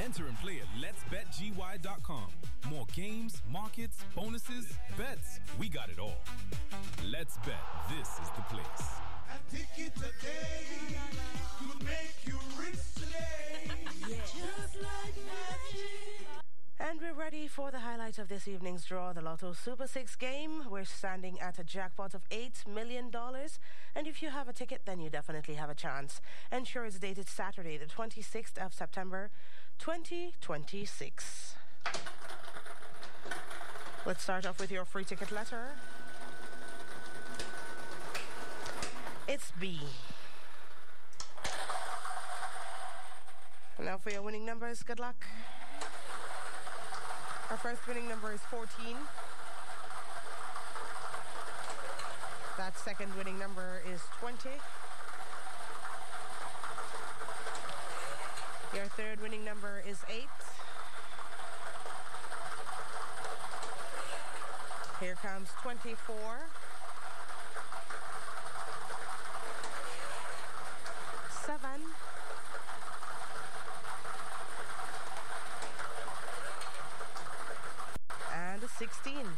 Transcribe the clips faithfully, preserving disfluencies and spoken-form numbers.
Enter and play at lets bet g y dot com. More games, markets, bonuses, bets. We got it all. Let's Bet. This is the place. A ticket today could make you rich today. Yeah. Just like magic. And we're ready for the highlight of this evening's draw, the Lotto Super six game. We're standing at a jackpot of eight million dollars. And if you have a ticket, then you definitely have a chance. Ensure it's dated Saturday, the twenty-sixth of September, twenty twenty-six. Let's start off with your free ticket letter. It's B. And now for your winning numbers, good luck. Our first winning number is fourteen. That second winning number is twenty. Your third winning number is eight. Here comes twenty-four. seven. And a sixteen.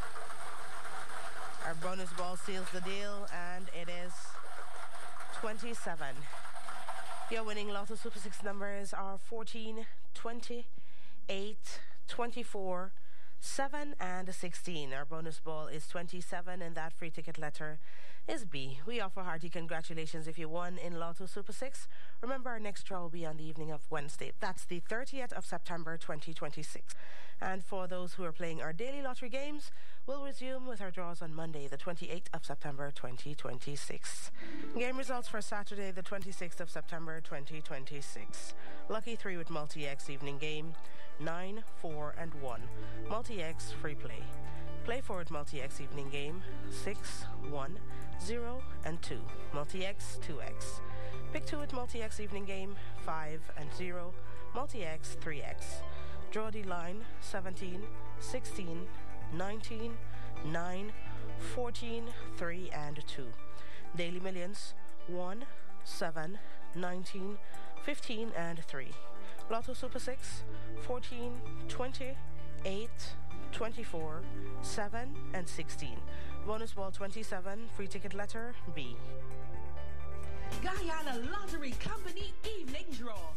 Our bonus ball seals the deal, and it is twenty-seven. Your winning Lotto Super six numbers are fourteen, twenty, eight, twenty-four, seven, and a sixteen. Our bonus ball is twenty-seven, and that free ticket letter is B. We offer hearty congratulations if you won in Lotto Super six. Remember, our next draw will be on the evening of Wednesday. That's the thirtieth of September, twenty twenty-six. And for those who are playing our daily lottery games, we'll resume with our draws on Monday, the twenty-eighth of September, twenty twenty-six. Game results for Saturday, the twenty-sixth of September, twenty twenty-six. Lucky three with Multi-X evening game, nine, four, and one. Multi-X free play. Play forward Multi-X evening game, six, one, zero, and two. Multi-X, two X. Pick two with Multi-X evening game, five and zero. Multi-X, three X. Draw the line, seventeen, sixteen, nineteen, nine, fourteen, three, and two. Daily Millions, one, seven, nineteen, fifteen, and three. Lotto Super six, fourteen, twenty, eight, twenty-four, seven, and sixteen. Bonus ball twenty-seven, free ticket letter B. Guyana Lottery Company evening draw.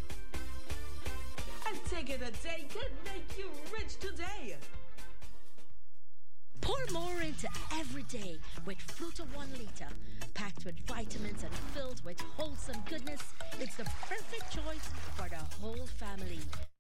A ticket a day could make you rich today. Pour more into every day with Fruta one litre. Packed with vitamins and filled with wholesome goodness, it's the perfect choice for